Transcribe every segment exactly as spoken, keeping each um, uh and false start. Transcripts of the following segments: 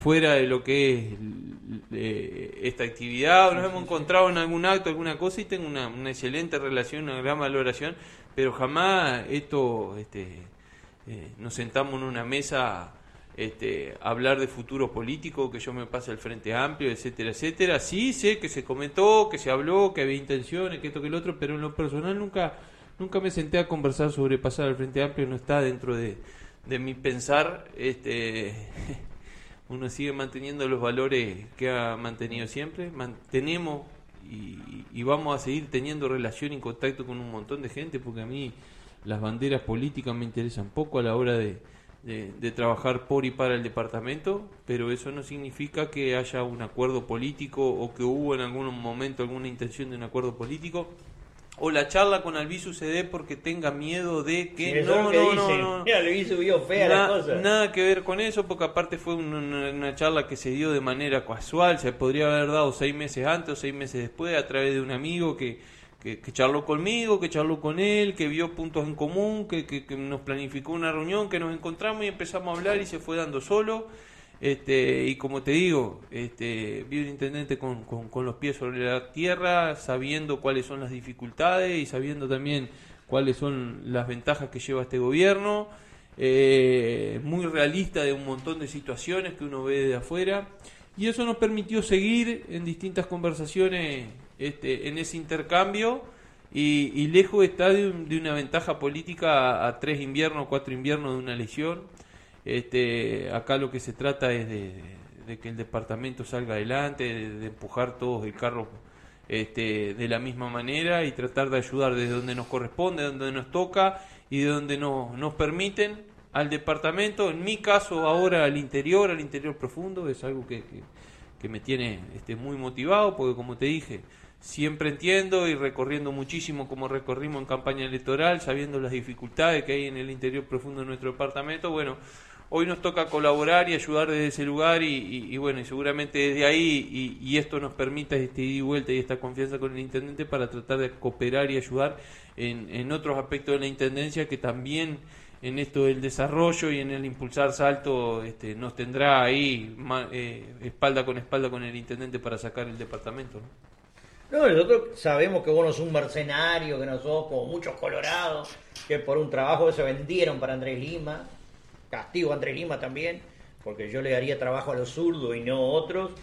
fuera de lo que es eh, esta actividad, nos hemos encontrado en algún acto, alguna cosa, y tengo una, una excelente relación, una gran valoración, pero jamás esto, este, eh, nos sentamos en una mesa este, a hablar de futuro político, que yo me pase al Frente Amplio, etcétera, etcétera. Sí sé que se comentó, que se habló, que había intenciones, que esto, que el otro, pero en lo personal nunca, nunca me senté a conversar sobre pasar al Frente Amplio, no está dentro de, de mi pensar. este Uno sigue manteniendo los valores que ha mantenido siempre, mantenemos y, y vamos a seguir teniendo relación y contacto con un montón de gente, porque a mí las banderas políticas me interesan poco a la hora de, de, de trabajar por y para el departamento, pero eso no significa que haya un acuerdo político o que hubo en algún momento alguna intención de un acuerdo político. O la charla con Albizu se dé porque tenga miedo de que... Sí, no, que no, dicen. no, no. Mira, Albizu vio fea Na, la cosa. Nada que ver con eso, porque aparte fue una, una charla que se dio de manera casual, se podría haber dado seis meses antes o seis meses después a través de un amigo que, que, que charló conmigo, que charló con él, que vio puntos en común, que, que, que nos planificó una reunión, que nos encontramos y empezamos a hablar y se fue dando solo. Este, y como te digo, este, vi un intendente con, con, con los pies sobre la tierra, sabiendo cuáles son las dificultades y sabiendo también cuáles son las ventajas que lleva este gobierno, eh, muy realista de un montón de situaciones que uno ve de afuera, y eso nos permitió seguir en distintas conversaciones este, en ese intercambio, y, y lejos está de, un, de una ventaja política a, a tres inviernos, cuatro inviernos de una elección. Este, acá lo que se trata es de, de que el departamento salga adelante, de, de empujar todos el carro este, de la misma manera y tratar de ayudar desde donde nos corresponde, donde nos toca y de donde no, nos permiten al departamento. En mi caso ahora al interior, al interior profundo, es algo que, que, que me tiene este, muy motivado, porque como te dije, siempre entiendo y recorriendo muchísimo como recorrimos en campaña electoral, sabiendo las dificultades que hay en el interior profundo de nuestro departamento. Bueno, hoy nos toca colaborar y ayudar desde ese lugar y, y, y bueno, y seguramente desde ahí y, y esto nos permita este ida y vuelta y esta confianza con el intendente para tratar de cooperar y ayudar en, en otros aspectos de la intendencia, que también en esto del desarrollo y en el impulsar Salto este, nos tendrá ahí ma, eh, espalda con espalda con el intendente para sacar el departamento, ¿no? No, nosotros sabemos que vos no sos un mercenario, que no sos como muchos colorados, que por un trabajo se vendieron para Andrés Lima. Castigo a Andrés Lima también, porque yo le daría trabajo a los zurdos y no a otros.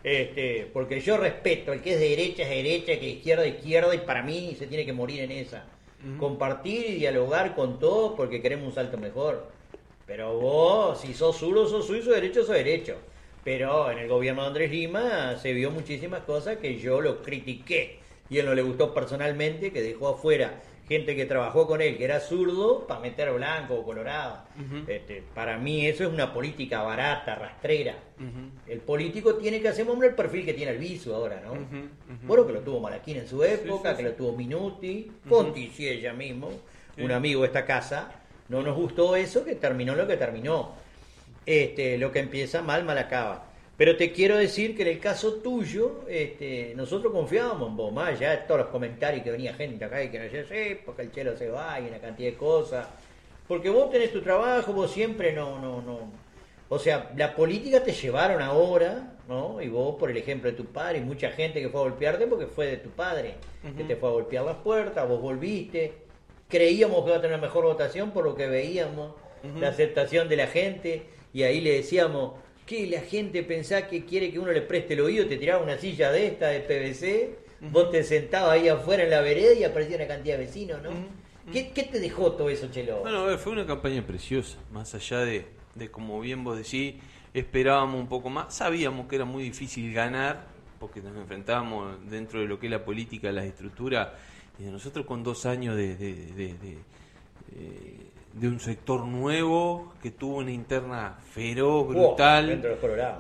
Este, porque yo respeto, el que es de derecha es derecha, el que es izquierda es izquierda, y para mí se tiene que morir en esa. Uh-huh. Compartir y dialogar con todos porque queremos un Salto mejor. Pero vos, si sos zurdo, sos suizo, derecho, sos derecho. Pero en el gobierno de Andrés Lima se vio muchísimas cosas que yo lo critiqué y él no le gustó personalmente, que dejó afuera gente que trabajó con él, que era zurdo, para meter blanco o colorado. Uh-huh. Este, para mí eso es una política barata, rastrera. Uh-huh. El político tiene que hacer hombre el perfil que tiene Albizu ahora, ¿no? Uh-huh. Uh-huh. Bueno, que lo tuvo Malaquín en su época, sí, sí, que sí. Lo tuvo Minuti, uh-huh. Conti ella mismo, sí. Un amigo de esta casa. No nos gustó eso, que terminó lo que terminó. Este, lo que empieza mal, mal acaba. Pero te quiero decir que en el caso tuyo, este, nosotros confiábamos en vos, más allá de todos los comentarios que venía gente acá y que nos decía, sí, porque el chelo se va y una cantidad de cosas. Porque vos tenés tu trabajo, vos siempre no, no, no. O sea, la política te llevaron ahora, ¿no? Y vos, por el ejemplo de tu padre, y mucha gente que fue a golpearte porque fue de tu padre, uh-huh. que te fue a golpear las puertas, vos volviste. Creíamos que iba a tener mejor votación por lo que veíamos, uh-huh. la aceptación de la gente, y ahí le decíamos que la gente pensaba que quiere que uno le preste el oído, te tiraba una silla de esta de P V C, uh-huh. vos te sentabas ahí afuera en la vereda y aparecía una cantidad de vecinos, ¿no? Uh-huh. ¿Qué, ¿Qué te dejó todo eso, Chelo? Bueno, a ver, fue una campaña preciosa, más allá de, de como bien vos decís, esperábamos un poco más, sabíamos que era muy difícil ganar, porque nos enfrentábamos dentro de lo que es la política, las estructuras, y nosotros con dos años de... de, de, de, de eh, de un sector nuevo que tuvo una interna feroz, brutal, oh,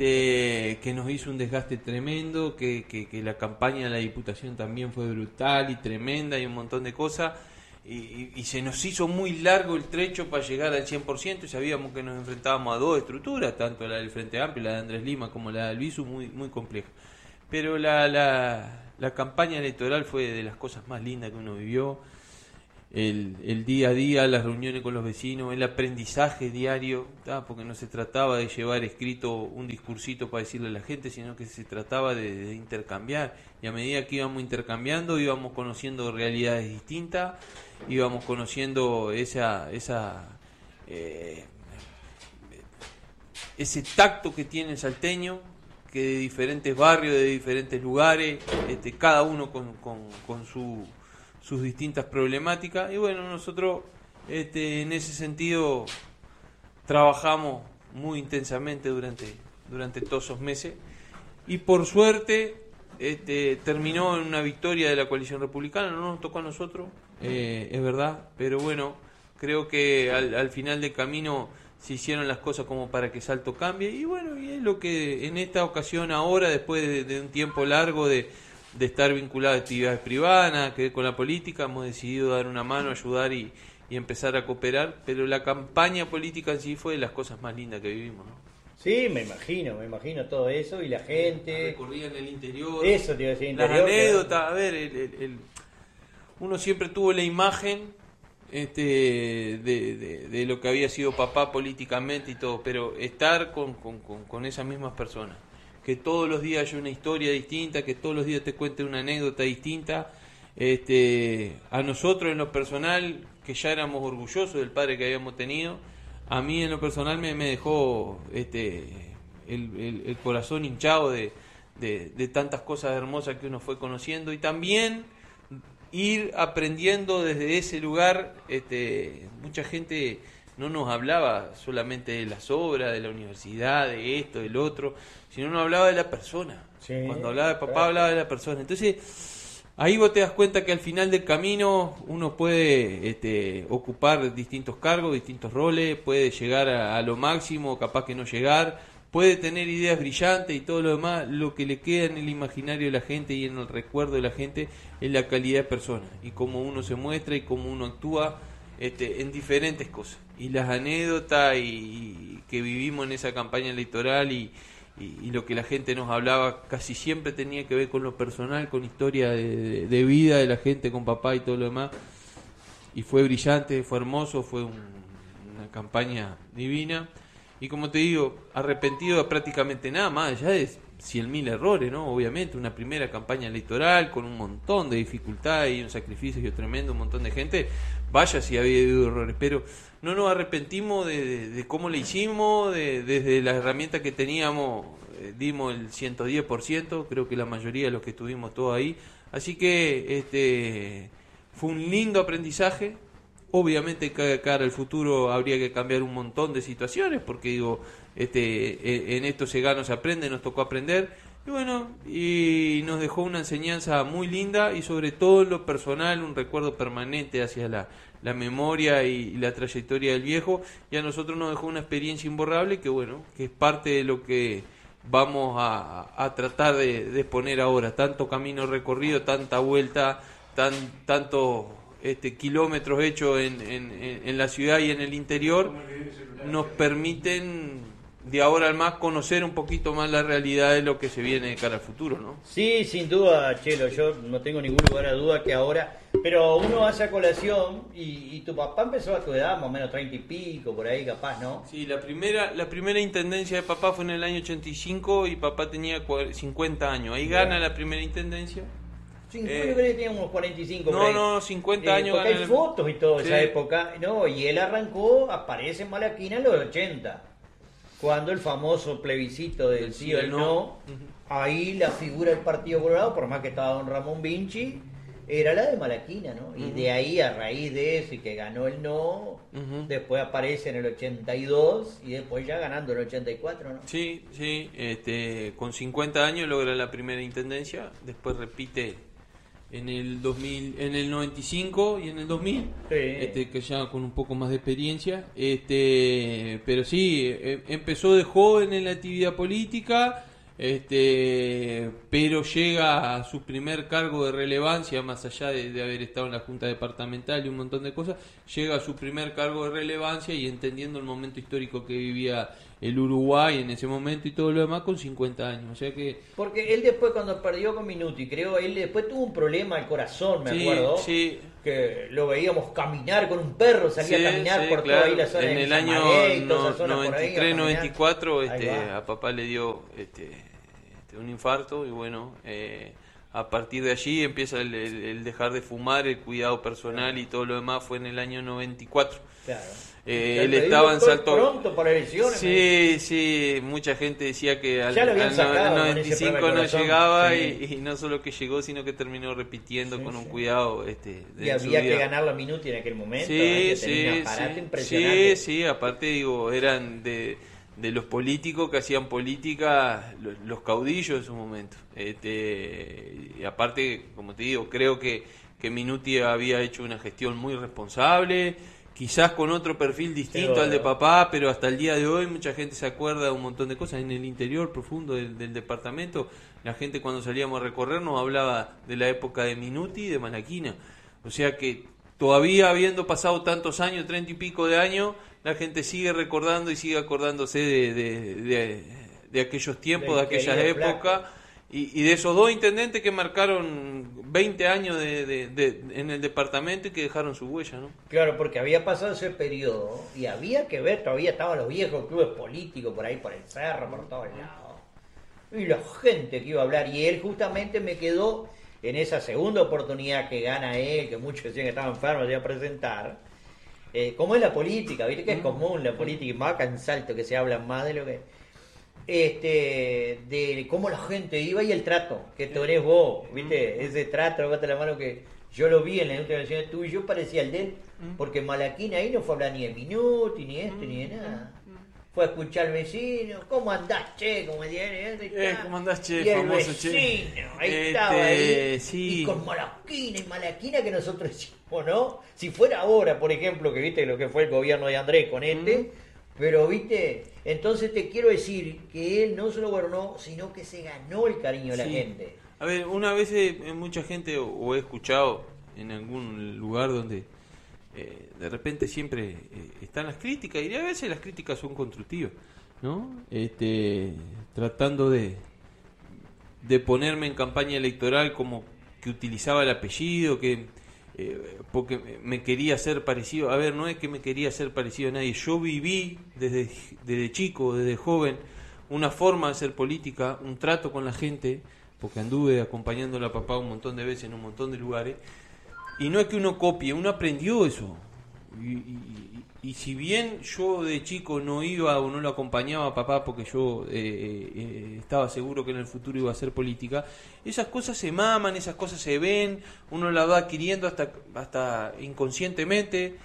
este, que nos hizo un desgaste tremendo, que, que, que la campaña de la Diputación también fue brutal y tremenda y un montón de cosas, y, y, y se nos hizo muy largo el trecho para llegar al cien por ciento, y sabíamos que nos enfrentábamos a dos estructuras, tanto la del Frente Amplio, la de Andrés Lima, como la de Albizu, muy, muy compleja. Pero la, la, la campaña electoral fue de las cosas más lindas que uno vivió. el, el día a día, las reuniones con los vecinos, el aprendizaje diario, ¿tá? Porque no se trataba de llevar escrito un discursito para decirle a la gente, sino que se trataba de, de intercambiar, y a medida que íbamos intercambiando íbamos conociendo realidades distintas, íbamos conociendo esa esa eh, ese tacto que tiene el salteño, que de diferentes barrios, de diferentes lugares, este, cada uno con, con, con su, sus distintas problemáticas. Y bueno, nosotros este, en ese sentido trabajamos muy intensamente durante, durante todos esos meses. Y por suerte este, terminó en una victoria de la coalición republicana, no nos tocó a nosotros, eh, es verdad, pero bueno, creo que al, al final del camino se hicieron las cosas como para que Salto cambie, y bueno, y es lo que en esta ocasión ahora, después de, de un tiempo largo de, de estar vinculado a actividades privadas, nada que ver con la política, hemos decidido dar una mano, ayudar y, y empezar a cooperar, pero la campaña política en sí fue de las cosas más lindas que vivimos, ¿no? Sí, me imagino, me imagino todo eso, y la gente... Recorría en el interior, eso te iba a decir, las interior, anécdotas, a ver, el, el, el, uno siempre tuvo la imagen este de, de, de lo que había sido papá políticamente y todo, pero estar con, con, con, con esas mismas personas, que todos los días haya una historia distinta, que todos los días te cuente una anécdota distinta, este a nosotros en lo personal, que ya éramos orgullosos del padre que habíamos tenido, a mí en lo personal me, me dejó este el, el, el corazón hinchado de, de, de tantas cosas hermosas que uno fue conociendo, y también ir aprendiendo desde ese lugar. Este, mucha gente no nos hablaba solamente de las obras, de la universidad, de esto, del otro, sino nos hablaba de la persona. Sí, cuando hablaba de papá, claro, hablaba de la persona. Entonces, ahí vos te das cuenta que al final del camino uno puede este, ocupar distintos cargos, distintos roles, puede llegar a, a lo máximo, capaz que no llegar, puede tener ideas brillantes y todo lo demás. Lo que le queda en el imaginario de la gente y en el recuerdo de la gente es la calidad de persona, y cómo uno se muestra y cómo uno actúa este, en diferentes cosas. Y las anécdotas y, y que vivimos en esa campaña electoral y, y, y lo que la gente nos hablaba casi siempre tenía que ver con lo personal, con historia de, de, de vida de la gente, con papá y todo lo demás. Y fue brillante, fue hermoso, fue un, una campaña divina. Y como te digo, arrepentido de prácticamente nada más, allá de cien mil errores, ¿no? Obviamente, una primera campaña electoral con un montón de dificultades y un sacrificio tremendo, un montón de gente, vaya si había habido errores, pero no nos arrepentimos de, de, de cómo le hicimos, de, desde las herramientas que teníamos, eh, dimos el ciento diez por ciento, creo que la mayoría de los que estuvimos todos ahí, así que este fue un lindo aprendizaje. Obviamente que cara al futuro habría que cambiar un montón de situaciones, porque digo, este en esto se gana, se aprende, nos tocó aprender, y bueno, y nos dejó una enseñanza muy linda, y sobre todo en lo personal un recuerdo permanente hacia la, la memoria y, y la trayectoria del viejo, y a nosotros nos dejó una experiencia imborrable que bueno, que es parte de lo que vamos a, a tratar de, de exponer ahora, tanto camino recorrido, tanta vuelta, tan tanto Este, kilómetros hechos en, en, en la ciudad y en el interior, nos permiten de ahora al más conocer un poquito más la realidad de lo que se viene de cara al futuro, ¿no? Sí, sin duda, Chelo, yo no tengo ningún lugar a duda que ahora, pero uno hace a colación y, y tu papá empezó a tu edad, más o menos treinta y pico, por ahí capaz, ¿no? Sí, la primera la primera intendencia de papá fue en el año ochenta y cinco y papá tenía cincuenta años, ahí gana la primera intendencia. cincuenta, eh, yo creo que tenía unos cuarenta y cinco. No, no, cincuenta eh, años. Porque hay el... fotos y todo de sí. esa época. No, y él arrancó, aparece en Malaquina en los ochenta. Cuando el famoso plebiscito del sí, sí o el no. no uh-huh. Ahí la figura del Partido Colorado, por más que estaba don Ramón Vinci, era la de Malaquina, ¿no? Uh-huh. Y de ahí, a raíz de eso, y que ganó el no, uh-huh. después aparece en el ochenta y dos y después ya ganando en el ochenta y cuatro, ¿no? Sí, sí. Este, con cincuenta años logra la primera intendencia, después repite en el dos mil, en el noventa y cinco y en el dos mil, sí. este, que ya con un poco más de experiencia, este, pero sí, eh, empezó de joven en la actividad política, este, pero llega a su primer cargo de relevancia, más allá de, de haber estado en la Junta Departamental y un montón de cosas, llega a su primer cargo de relevancia y entendiendo el momento histórico que vivía el Uruguay en ese momento y todo lo demás con cincuenta años, o sea que... Porque él después cuando perdió con Minuti, creo, él después tuvo un problema al corazón, me sí, acuerdo. Sí, que lo veíamos caminar con un perro, salía Sí, a caminar sí, por claro. toda ahí la zona en de el año Villamaguey, toda esa no- zona por ahí, a noventa y tres, caminar. noventa y cuatro, Ahí este, va. a papá le dio este, este, un infarto y bueno, eh, a partir de allí empieza el, el- el dejar de fumar, el cuidado personal y todo lo demás fue en el año noventa y cuatro. Claro. Eh, El él pedido estaba en estoy Salto. pronto para elecciones. me Sí, sí, mucha gente decía que al, Ya lo habían al sacado con noventa y ese cinco problema no del corazón, llegaba sí. y, y no solo que llegó, sino que terminó repitiendo Sí, con un sí. cuidado. Este, de Y en su había que vida. ganar la minuta en aquel momento. Sí, ¿eh? Que sí, tenía un aparato sí, impresionante. sí, sí, aparte digo, eran de, de los políticos que hacían política, los, los caudillos de su momento. Este, y aparte, como te digo, creo que, que Minuti había hecho una gestión muy responsable, quizás con otro perfil distinto Pero, al de papá, pero hasta el día de hoy mucha gente se acuerda de un montón de cosas. En el interior profundo del, del departamento, la gente cuando salíamos a recorrer nos hablaba de la época de Minuti y de Malaquina. O sea que todavía habiendo pasado tantos años, treinta y pico de años, la gente sigue recordando y sigue acordándose de, de, de, de aquellos tiempos, Del de aquellas querido épocas. Y, y de esos dos intendentes que marcaron veinte años de, de, de- en el departamento y que dejaron su huella, ¿no? Claro, porque había pasado ese periodo y había que ver, todavía estaban los viejos clubes políticos por ahí, por el cerro, por todos lados. Y la gente que iba a hablar. Y él justamente me quedó en esa segunda oportunidad que gana él, que muchos decían que estaba enfermo, se iba a presentar. Eh, ¿Cómo es la política? ¿Viste que es común la política? Y más acá en Salto que se habla más de lo que... Este, de cómo la gente iba y el trato que tenés vos, ¿viste? Ese trato, levanta la mano que yo lo vi en la última versión tuya y yo parecía el de él, porque Malaquina ahí no fue a hablar ni de Minuti, ni de este, ni de nada. Fue a escuchar al vecino, ¿cómo andás, che? Como decía, ¿eh? Ahí Eh, está. ¿cómo andás, che? Y el Famoso, vecino, che. ahí Este, estaba ahí. sí. Y con Malaquina y Malaquina que nosotros decimos, ¿no? Si fuera ahora, por ejemplo, que viste lo que fue el gobierno de Andrés con este, pero viste, entonces te quiero decir que él no solo gobernó, sino que se ganó el cariño de la Sí. gente. A ver, una vez eh, mucha gente, o, o he escuchado en algún lugar donde eh, de repente siempre eh, están las críticas, y a veces las críticas son constructivas, ¿no? Este, tratando de, de ponerme en campaña electoral como que utilizaba el apellido, que eh, porque me quería ser parecido. A ver, no es que me quería ser parecido a nadie. Yo viví desde, desde chico, desde joven, una forma de hacer política, un trato con la gente, porque anduve acompañándole a papá un montón de veces en un montón de lugares. Y no es que uno copie, uno aprendió eso. Y, y, y, y si bien yo de chico no iba o no lo acompañaba a papá porque yo eh, eh, estaba seguro que en el futuro iba a hacer política, esas cosas se maman, esas cosas se ven, uno las va adquiriendo hasta, hasta inconscientemente.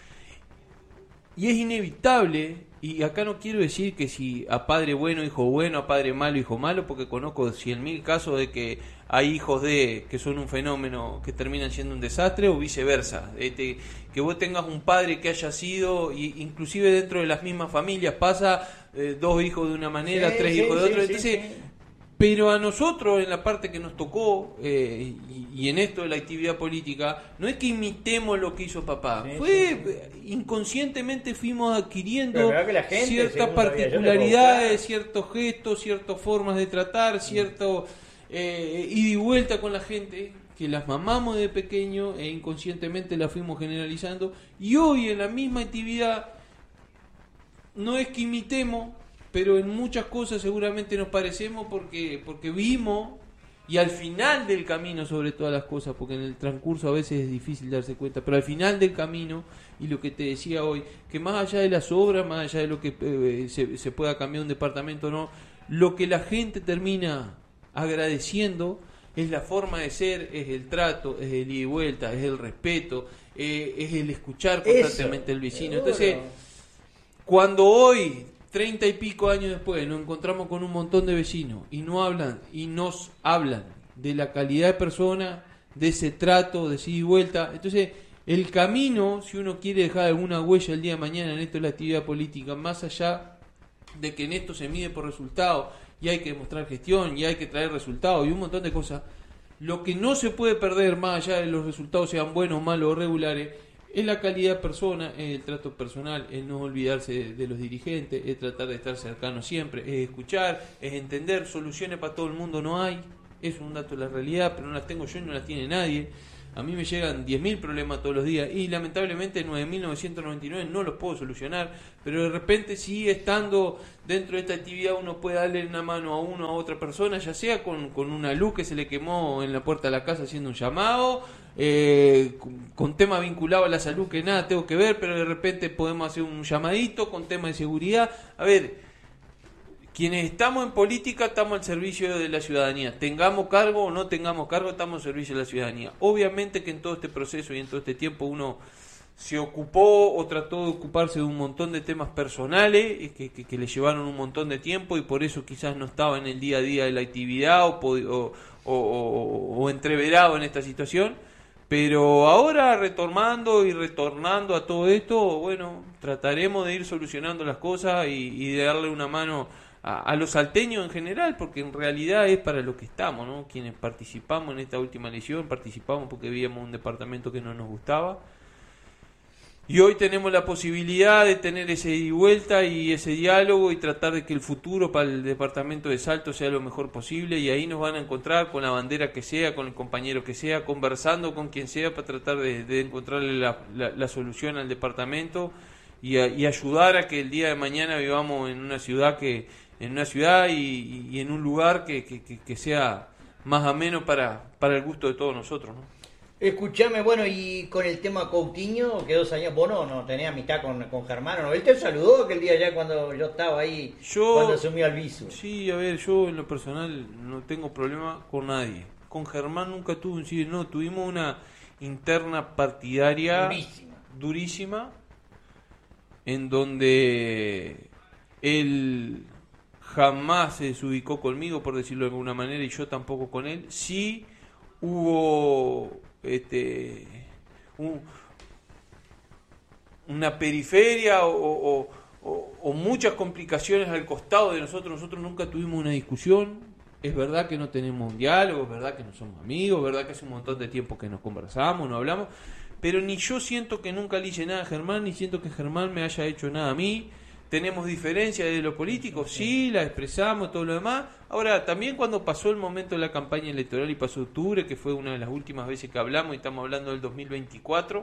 Y es inevitable, y acá no quiero decir que si a padre bueno, hijo bueno, a padre malo, hijo malo, porque conozco cien mil casos de que hay hijos de que son un fenómeno que terminan siendo un desastre, o viceversa. Este, que vos tengas un padre que haya sido, y inclusive dentro de las mismas familias pasa, eh, dos hijos de una manera, Sí, tres sí, hijos de sí, otra. sí, Entonces, sí. pero a nosotros, en la parte que nos tocó, eh, y, y en esto de la actividad política, no es que imitemos lo que hizo papá. Sí, Fue, sí, eh, inconscientemente fuimos adquiriendo Pero verdad que la gente, ciertas según sabía, yo te puedo particularidades, buscar. ciertos gestos, ciertas formas de tratar, cierto eh, ida y vuelta con la gente, que las mamamos de pequeño e inconscientemente las fuimos generalizando. Y hoy en la misma actividad, no es que imitemos, pero en muchas cosas seguramente nos parecemos porque porque vimos, y al final del camino sobre todas las cosas, porque en el transcurso a veces es difícil darse cuenta, pero al final del camino, y lo que te decía hoy, que más allá de las obras, más allá de lo que eh, se, se pueda cambiar un departamento o no, lo que la gente termina agradeciendo es la forma de ser, es el trato, es el ida y vuelta, es el respeto, eh, es el escuchar constantemente al vecino. seguro. Entonces, cuando hoy, treinta y pico años después, nos encontramos con un montón de vecinos y no hablan y nos hablan de la calidad de persona, de ese trato, de esa ida y vuelta, entonces el camino, si uno quiere dejar alguna huella el día de mañana en esto de la actividad política, más allá de que en esto se mide por resultados y hay que demostrar gestión y hay que traer resultados y un montón de cosas, lo que no se puede perder, más allá de los resultados sean buenos, malos o regulares, es la calidad de persona, es el trato personal, es no olvidarse de, de los dirigentes, es tratar de estar cercano siempre, es escuchar, es entender. Soluciones para todo el mundo no hay, es un dato de la realidad, pero no las tengo yo y no las tiene nadie. A mí me llegan diez mil problemas todos los días y lamentablemente nueve mil novecientos noventa y nueve no los puedo solucionar, pero de repente sí, estando dentro de esta actividad, uno puede darle una mano a uno a otra persona, ya sea con, con una luz que se le quemó en la puerta de la casa haciendo un llamado, eh, con, con temas vinculados a la salud que nada tengo que ver, pero de repente podemos hacer un llamadito con temas de seguridad. A ver, quienes estamos en política estamos al servicio de la ciudadanía. Tengamos cargo o no tengamos cargo, estamos al servicio de la ciudadanía. Obviamente que en todo este proceso y en todo este tiempo uno se ocupó o trató de ocuparse de un montón de temas personales que, que, que le llevaron un montón de tiempo y por eso quizás no estaba en el día a día de la actividad o, o, o, o, o entreverado en esta situación. Pero ahora retomando y retornando a todo esto, bueno, trataremos de ir solucionando las cosas y, y de darle una mano a, a los salteños en general, porque en realidad es para lo que estamos, ¿no? Quienes participamos en esta última elección, participamos porque veíamos un departamento que no nos gustaba. Y hoy tenemos la posibilidad de tener ese ida y vuelta y ese diálogo y tratar de que el futuro para el departamento de Salto sea lo mejor posible, y ahí nos van a encontrar con la bandera que sea, con el compañero que sea, conversando con quien sea para tratar de, de encontrarle la, la, la solución al departamento y, a, y ayudar a que el día de mañana vivamos en una ciudad que en una ciudad y, y en un lugar que, que, que, que sea más ameno para, para el gusto de todos nosotros, ¿no? Escuchame, bueno, y con el tema Coutinho, que dos años, vos no, no tenés amistad con, con Germán, ¿no? Él te saludó aquel día ya cuando yo estaba ahí, yo, cuando asumió al viso. Sí, a ver, yo en lo personal no tengo problema con nadie. Con Germán nunca tuve un sí, no, tuvimos una interna partidaria Durísima. durísima, en donde él jamás se desubicó conmigo, por decirlo de alguna manera, y yo tampoco con él. Sí hubo este un, una periferia o, o, o, o muchas complicaciones al costado de nosotros. Nosotros nunca tuvimos una discusión. Es verdad que no tenemos un diálogo, es verdad que no somos amigos, es verdad que hace un montón de tiempo que nos conversamos, no hablamos, pero ni yo siento que nunca le hice nada a Germán, ni siento que Germán me haya hecho nada a mí. Tenemos diferencias de lo político, sí, la expresamos, todo lo demás. Ahora, también cuando pasó el momento de la campaña electoral y pasó octubre, que fue una de las últimas veces que hablamos, y estamos hablando del dos mil veinticuatro.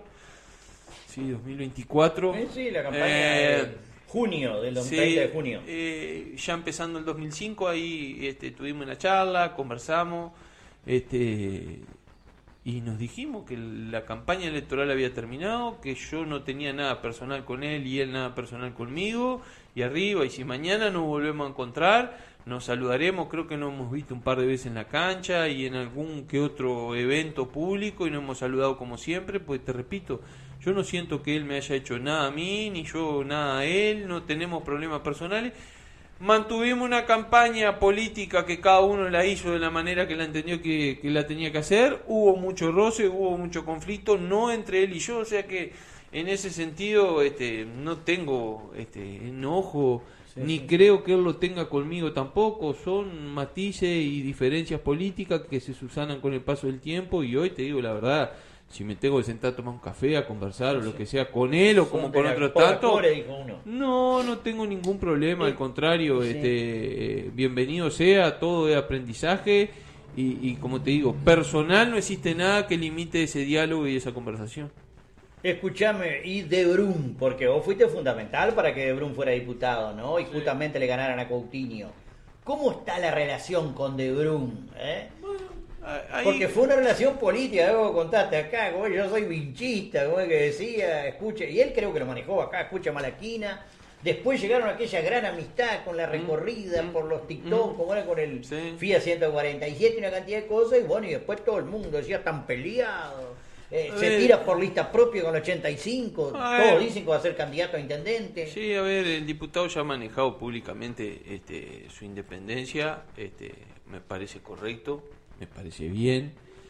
Sí, dos mil veinticuatro. Sí, sí, la campaña eh, de junio, del sí, treinta de junio. Eh, ya empezando el dos mil cinco, ahí este, tuvimos una charla, conversamos, este... y nos dijimos que la campaña electoral había terminado, que yo no tenía nada personal con él y él nada personal conmigo, y arriba, y si mañana nos volvemos a encontrar, nos saludaremos. Creo que nos hemos visto un par de veces en la cancha y en algún que otro evento público, y nos hemos saludado como siempre, pues te repito, yo no siento que él me haya hecho nada a mí, ni yo nada a él, no tenemos problemas personales. Mantuvimos una campaña política que cada uno la hizo de la manera que la entendió que, que la tenía que hacer. Hubo mucho roce, hubo mucho conflicto, no entre él y yo, o sea que en ese sentido este, no tengo este, enojo, sí, ni sí. creo que él lo tenga conmigo tampoco. Son matices y diferencias políticas que se subsanan con el paso del tiempo, y hoy te digo la verdad, si me tengo que sentar a tomar un café, a conversar o lo que sea con él o como con otros tantos, no, no tengo ningún problema, al contrario, sí. este, bienvenido sea, todo es aprendizaje y, y como te digo, personal no existe nada que limite ese diálogo y esa conversación. Escuchame, y De Brun, porque vos fuiste fundamental para que De Brun fuera diputado, ¿no? Y sí. justamente le ganaran a Coutinho. ¿Cómo está la relación con De Brun, eh? Ahí... Porque fue una relación política, vos contaste acá, como yo soy vinchista, como es que decía, escuche, y él creo que lo manejó acá, escucha Malaquina. Después llegaron a aquella gran amistad con la recorrida mm, por los TikTok, mm, como era con el sí. Fiat ciento cuarenta y siete y una cantidad de cosas, y bueno, y después todo el mundo decía, están peleados, eh, se ver, tira por lista propia con el ochenta y cinco, todos dicen que va a ser candidato a intendente. Sí, a ver, el diputado ya ha manejado públicamente este, su independencia, este, me parece correcto. Me parece bien,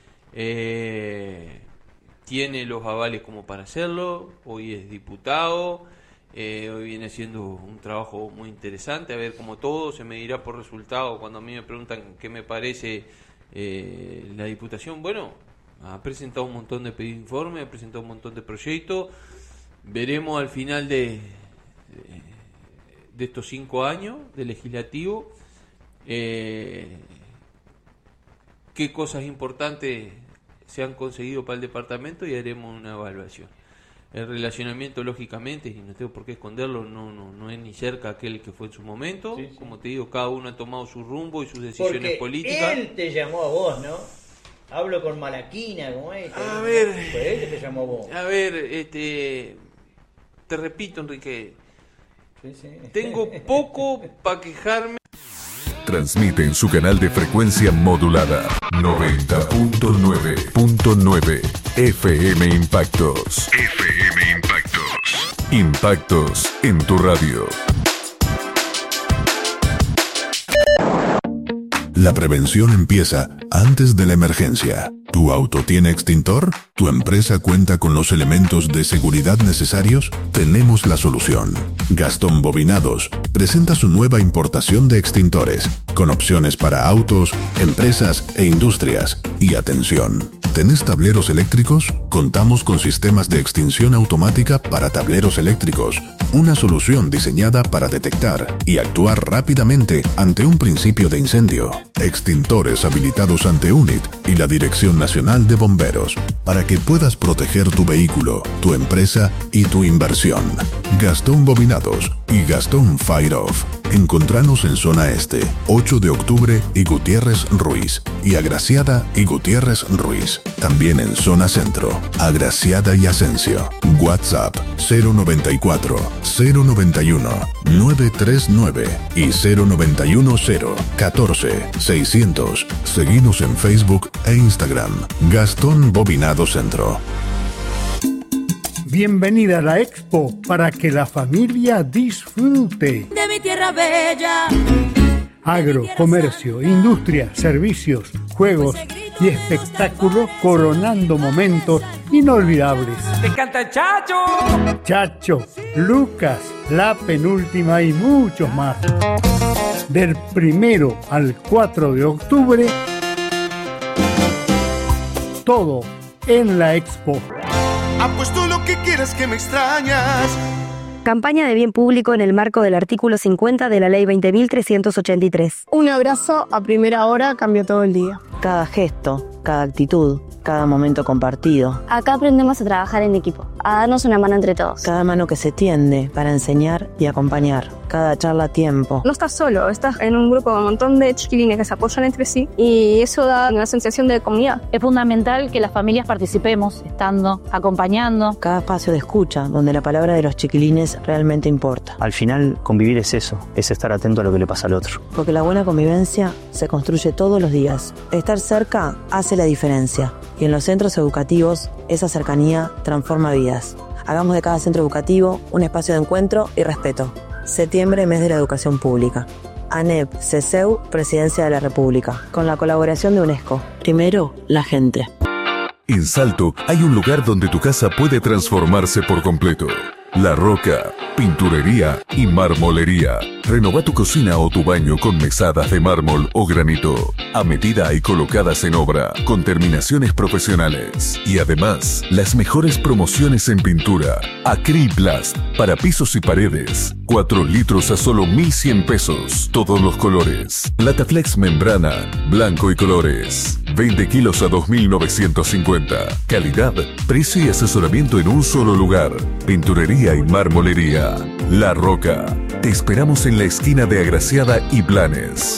eh, tiene los avales como para hacerlo, hoy es diputado, eh, hoy viene haciendo un trabajo muy interesante, a ver, como todo se medirá por resultado. Cuando a mí me preguntan qué me parece eh, la diputación, bueno, ha presentado un montón de pedidos de informe, ha presentado un montón de proyectos, veremos al final de, de, de estos cinco años de legislativo, eh, qué cosas importantes se han conseguido para el departamento y haremos una evaluación. El relacionamiento, lógicamente, y no tengo por qué esconderlo, no no no es ni cerca aquel que fue en su momento. Sí, sí. Como te digo, cada uno ha tomado su rumbo y sus decisiones Porque políticas. Él te llamó a vos, ¿no? Hablo con Malaquina, como es. A ver. Fue él que te llamó a vos. A ver, este. Te repito, Enrique. Sí, sí. Tengo poco para quejarme. Transmite en su canal de frecuencia modulada noventa punto nueve punto nueve F M Impactos. F M Impactos. Impactos en tu radio. La prevención empieza antes de la emergencia. ¿Tu auto tiene extintor? ¿Tu empresa cuenta con los elementos de seguridad necesarios? Tenemos la solución. Gastón Bobinados presenta su nueva importación de extintores, con opciones para autos, empresas e industrias. Y atención, ¿tenés tableros eléctricos? Contamos con sistemas de extinción automática para tableros eléctricos. Una solución diseñada para detectar y actuar rápidamente ante un principio de incendio. Extintores habilitados ante U N I T y la Dirección Nacional de Bomberos, para que puedas proteger tu vehículo, tu empresa y tu inversión. Gastón Bobinados y Gastón Fire Off. Encontranos en Zona Este, ocho de octubre y Gutiérrez Ruiz, y Agraciada y Gutiérrez Ruiz. También en Zona Centro, Agraciada y Asensio. WhatsApp cero noventa y cuatro, cero noventa y uno, nueve treinta y nueve y cero noventa y uno cero catorce seiscientos. Seguinos en Facebook e Instagram. Gastón Bobinado Centro. Bienvenida a la Expo para que la familia disfrute. De mi tierra bella. Agro, comercio, industria, servicios, juegos y espectáculos coronando momentos inolvidables. ¡Te canta Chacho! Chacho, Lucas, La Penúltima y muchos más. Del primero al cuatro de octubre, todo en la Expo. Apuesto lo que quieras que me extrañas. Campaña de bien público en el marco del artículo cincuenta de la Ley veinte mil trescientos ochenta y tres. Un abrazo a primera hora cambió todo el día. Cada gesto, cada actitud, cada momento compartido. Acá aprendemos a trabajar en equipo, a darnos una mano entre todos. Cada mano que se tiende para enseñar y acompañar. Cada charla a tiempo. No estás solo, estás en un grupo con un montón de chiquilines que se apoyan entre sí y eso da una sensación de comunidad. Es fundamental que las familias participemos, estando, acompañando. Cada espacio de escucha, donde la palabra de los chiquilines realmente importa. Al final, convivir es eso, es estar atento a lo que le pasa al otro. Porque la buena convivencia se construye todos los días. Estar cerca hace la diferencia. Y en los centros educativos, esa cercanía transforma vidas. Hagamos de cada centro educativo un espacio de encuentro y respeto. Septiembre, mes de la educación pública. ANEP, CESEU, Presidencia de la República. Con la colaboración de UNESCO. Primero, la gente. En Salto hay un lugar donde tu casa puede transformarse por completo. La Roca, pinturería y marmolería. Renova tu cocina o tu baño con mesadas de mármol o granito, a medida y colocadas en obra, con terminaciones profesionales. Y además, las mejores promociones en pintura. Acriplast, para pisos y paredes. cuatro litros a solo mil cien pesos. Todos los colores. Lataflex membrana, blanco y colores. veinte kilos a dos mil novecientos cincuenta. Calidad, precio y asesoramiento en un solo lugar. Pinturería y marmolería. La Roca. Te esperamos en la esquina de Agraciada y Blanes.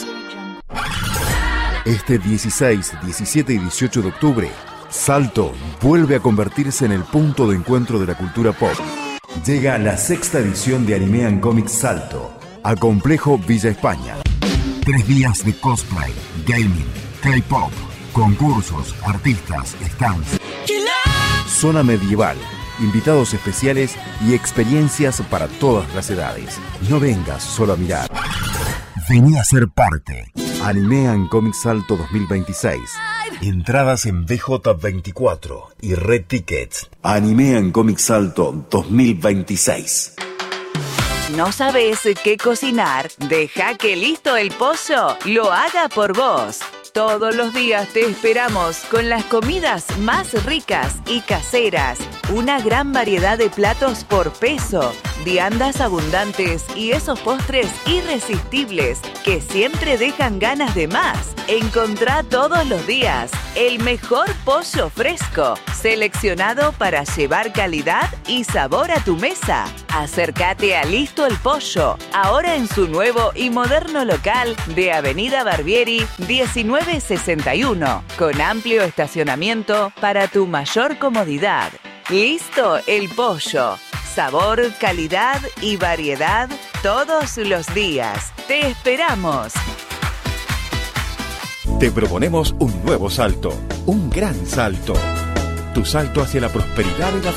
Este dieciséis, diecisiete y dieciocho de octubre, Salto vuelve a convertirse en el punto de encuentro de la cultura pop. Llega la sexta edición de Anime and Comics Salto, a Complejo Villa España. Tres días de cosplay, gaming, K-pop, concursos, artistas, stands, zona medieval, invitados especiales y experiencias para todas las edades. No vengas solo a mirar. Vení a ser parte. Anime and Comics Salto dos mil veintiséis. Entradas en B J veinticuatro y Red Tickets. Anime and Comics Salto dos mil veintiséis. ¿No sabes qué cocinar? Deja que listo el pollo lo haga por vos. Todos los días te esperamos con las comidas más ricas y caseras. Una gran variedad de platos por peso. viandas abundantes y esos postres irresistibles que siempre dejan ganas de más. Encontrá todos los días el mejor pollo fresco, seleccionado para llevar calidad y sabor a tu mesa. Acércate a Listo el Pollo, ahora en su nuevo y moderno local de Avenida Barbieri diecinueve sesenta y uno, con amplio estacionamiento para tu mayor comodidad. Listo el Pollo. Sabor, calidad y variedad todos los días. ¡Te esperamos! Te proponemos un nuevo salto, un gran salto. Tu salto hacia la prosperidad y la